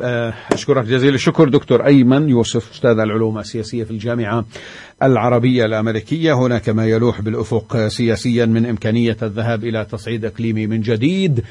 أشكرك جزيل الشكر دكتور أيمن يوسف، أستاذ العلوم السياسية في الجامعة العربية الأمريكية. هناك ما يلوح بالأفق سياسيا من إمكانية الذهاب إلى تصعيد إقليمي من جديد،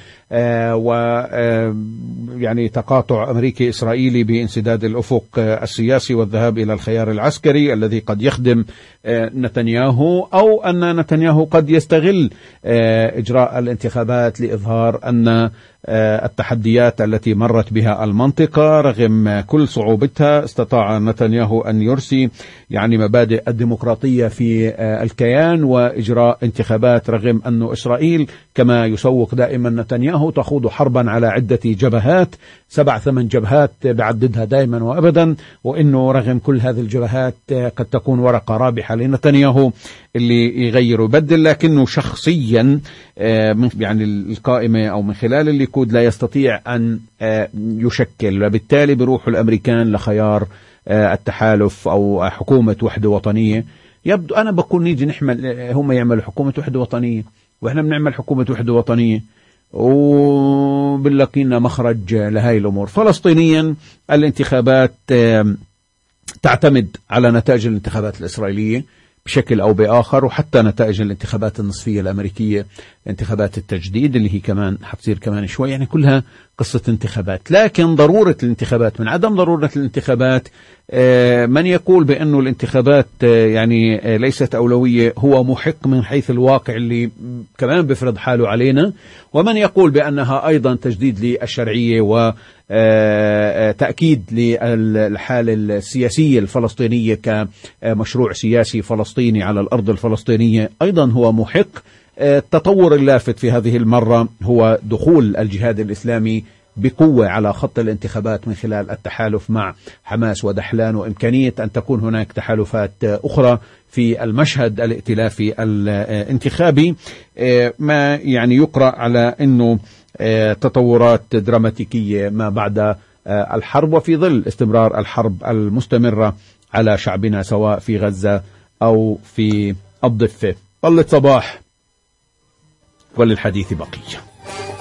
يعني تقاطع أمريكي إسرائيلي بانسداد الأفق السياسي والذهاب إلى الخيار العسكري الذي قد يخدم نتنياهو، أو أن نتنياهو قد يستغل إجراء الانتخابات لإظهار أن التحديات التي مرت بها المنطقة رغم كل صعوبتها استطاع نتنياهو أن يرسي يعني مبادئ الديمقراطية في الكيان وإجراء انتخابات، رغم أن إسرائيل كما يسوق دائما نتنياهو تخوض حربا على عدة جبهات، 7-8 جبهات بعددها دائما وأبدا، وإنه رغم كل هذه الجبهات قد تكون ورقة رابحة لنتنياهو اللي يغير ويبدل، لكنه شخصيا من يعني القائمة أو من خلال الليكود لا يستطيع أن يشكل، وبالتالي بيروحوا الأمريكان لخيار التحالف أو حكومة وحدة وطنية. يبدو أنا بكون نيجي نحمل هم يعملوا حكومة وحدة وطنية وإحنا بنعمل حكومة وحدة وطنية وبنلاقينا مخرج لهاي الأمور. فلسطينيا الانتخابات تعتمد على نتائج الانتخابات الإسرائيلية بشكل أو بآخر، وحتى نتائج الانتخابات النصفية الأمريكية، انتخابات التجديد اللي هي كمان حتصير كمان شوي، يعني كلها قصة انتخابات. لكن ضرورة الانتخابات من عدم ضرورة الانتخابات، من يقول بأنه الانتخابات يعني ليست أولوية هو محق من حيث الواقع اللي كمان بفرض حاله علينا، ومن يقول بأنها أيضا تجديد للشرعية وتأكيد للحالة السياسية الفلسطينية كمشروع سياسي فلسطيني على الأرض الفلسطينية أيضا هو محق. التطور اللافت في هذه المرة هو دخول الجهاد الإسلامي بقوة على خط الانتخابات من خلال التحالف مع حماس ودحلان، وإمكانية أن تكون هناك تحالفات أخرى في المشهد الائتلافي الانتخابي، ما يعني يقرأ على أنه تطورات دراماتيكية ما بعد الحرب، وفي ظل استمرار الحرب المستمرة على شعبنا سواء في غزة أو في الضفة. طلت صباح وللحديث بقية.